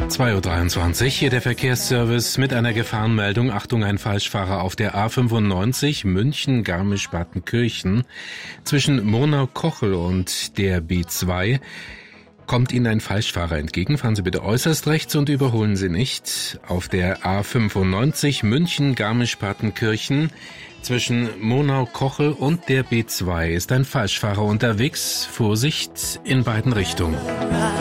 2:23 Uhr, hier der Verkehrsservice mit einer Gefahrenmeldung. Achtung, ein Falschfahrer auf der A95 München-Garmisch-Partenkirchen. Zwischen Murnau-Kochel und der B2 kommt Ihnen ein Falschfahrer entgegen. Fahren Sie bitte äußerst rechts und überholen Sie nicht. Auf der A95 München-Garmisch-Partenkirchen zwischen Murnau-Kochel und der B2 ist ein Falschfahrer unterwegs. Vorsicht in beiden Richtungen.